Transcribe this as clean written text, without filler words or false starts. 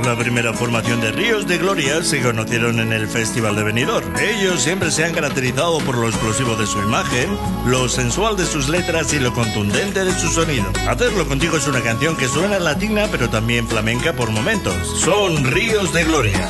La primera formación de Ríos de Gloria se conocieron en el Festival de Benidorm. Ellos siempre se han caracterizado por lo explosivo de su imagen, lo sensual de sus letras y lo contundente de su sonido. Hacerlo contigo es una canción que suena latina pero también flamenca por momentos. Son Ríos de Gloria.